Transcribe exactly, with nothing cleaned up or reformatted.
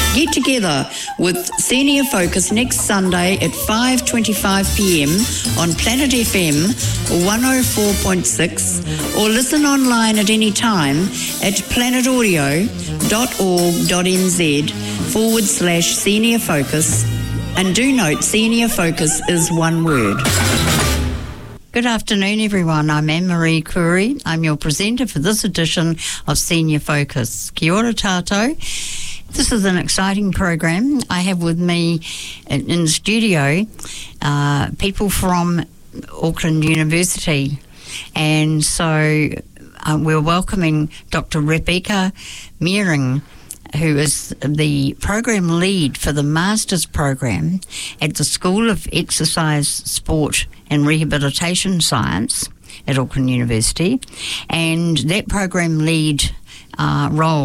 Get together with Senior Focus next Sunday at five twenty-five p m on Planet F M one oh four point six or listen online at any time at planetaudio.org.nz forward slash Senior Focus. And do note, Senior Focus is one word. Good afternoon, everyone. I'm Anne-Marie Curry. I'm your presenter for this edition of Senior Focus. Kia ora tātou. This is an exciting program. I have with me in, in the studio uh, people from Auckland University. And so uh, we're welcoming Doctor Rebecca Meering, who is the program lead for the Masters program at the School of Exercise, Sport and Rehabilitation Science at Auckland University. And that program lead uh, role